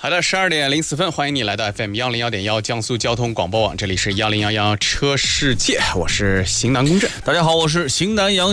好的，12:04，欢迎你来到 FM101.1江苏交通广播网，这里是1011车世界，我是型男公正。 大家好，我是型男杨